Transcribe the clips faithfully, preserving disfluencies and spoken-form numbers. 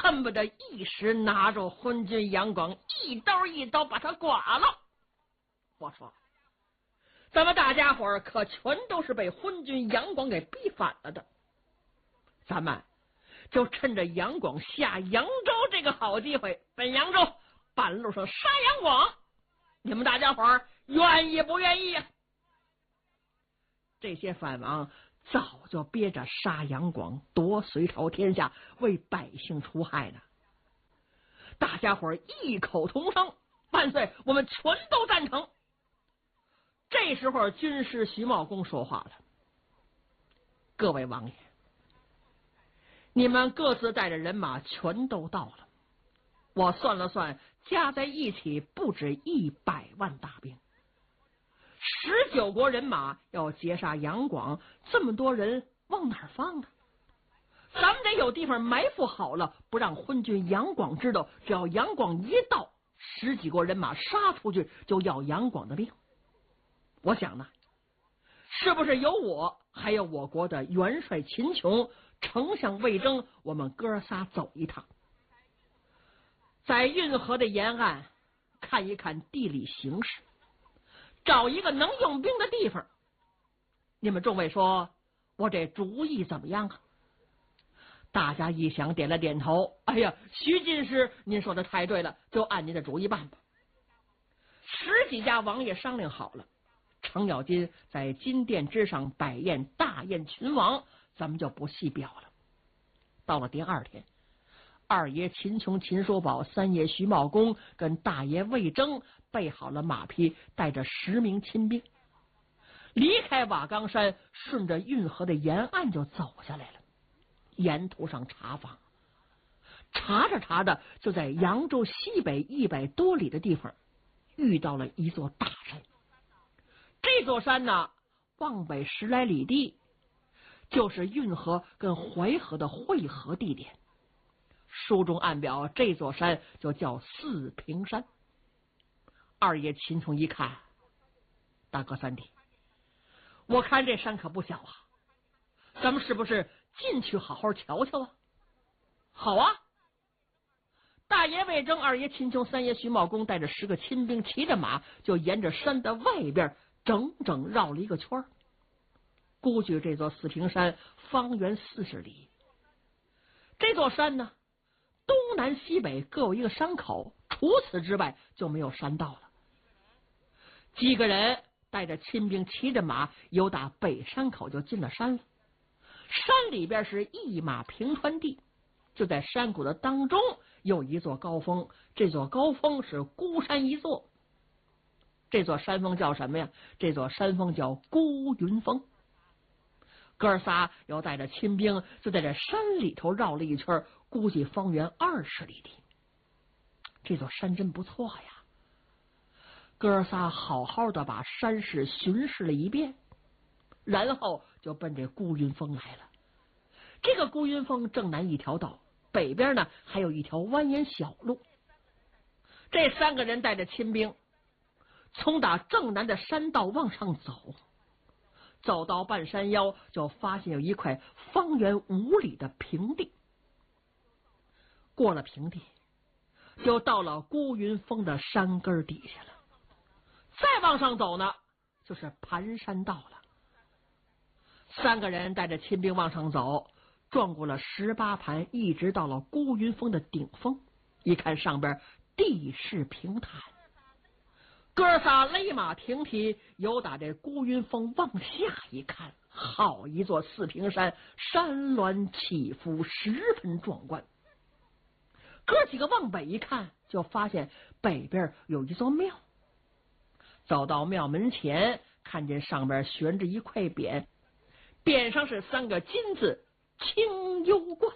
恨不得一时拿住昏君杨广，一刀一刀把他剐了。我说，咱们大家伙儿可全都是被昏君杨广给逼反了的，咱们就趁着杨广下扬州这个好机会，奔扬州半路上杀杨广，你们大家伙儿愿意不愿意呀？这些藩王早就憋着杀杨广、夺隋朝天下、为百姓除害呢。大家伙儿异口同声：“万岁！我们全都赞成。”这时候，军师徐茂公说话了：“各位王爷，你们各自带着人马全都到了，我算了算，加在一起不止一百万大兵。十九国人马要截杀杨广，这么多人往哪儿放呢？咱们得有地方埋伏好了，不让昏君杨广知道。只要杨广一到，十几国人马杀出去，就要杨广的命。我想呢，是不是有我，还有我国的元帅秦琼、丞相魏征，我们哥仨走一趟，在运河的沿岸看一看地理形势，找一个能用兵的地方。你们众位说，我这主意怎么样啊？”大家一想，点了点头。哎呀，徐进士，您说的太对了，就按您的主意办吧。十几家王爷商量好了，程咬金在金殿之上摆宴大宴群王，咱们就不细表了。到了第二天，二爷秦琼、秦叔宝，三爷徐茂公跟大爷魏征备好了马匹，带着十名亲兵，离开瓦岗山，顺着运河的沿岸就走下来了。沿途上查访，查着查着，就在扬州西北一百多里的地方遇到了一座大山。这座山呢，往北十来里地，就是运河跟淮河的汇合地点。书中暗表这座山就叫四平山。二爷秦琼一看，大哥三弟，我看这山可不小啊，咱们是不是进去好好瞧瞧啊？好啊！大爷魏征、二爷秦琼、三爷徐茂公带着十个亲兵，骑着马，就沿着山的外边整整绕了一个圈。估计这座四平山方圆四十里。这座山呢，东南西北各有一个山口，除此之外就没有山道了。几个人带着亲兵，骑着马，由打北山口就进了山了。山里边是一马平川地，就在山谷的当中有一座高峰，这座高峰是孤山一座。这座山峰叫什么呀？这座山峰叫孤云峰。哥仨又带着亲兵，就在这山里头绕了一圈，估计方圆二十里地。这座山真不错呀！哥仨好好的把山势巡视了一遍，然后就奔这孤云峰来了。这个孤云峰正南一条道，北边呢还有一条蜿蜒小路。这三个人带着亲兵，从打正南的山道往上走，走到半山腰，就发现有一块方圆五里的平地。过了平地，就到了孤云峰的山根底下了。再往上走呢，就是盘山道了。三个人带着亲兵往上走，转过了十八盘，一直到了孤云峰的顶峰。一看上边地势平坦，哥仨勒马停蹄，由打这孤云峰往下一看，好一座四平山，山峦起伏，十分壮观。哥几个往北一看，就发现北边有一座庙。走到庙门前，看见上边悬着一块匾，匾上是三个金字，清幽观。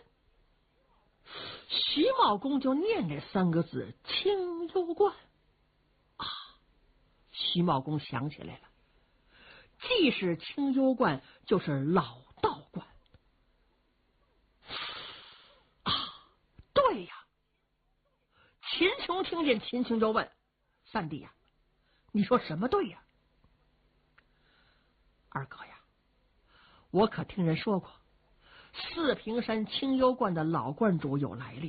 徐茂公就念这三个字，清幽观啊。徐茂公想起来了，既是清幽观，就是老道观啊。对呀！秦琼听见，秦琼就问三弟呀，你说什么对呀？二哥呀，我可听人说过，四平山清幽观的老观主有来历。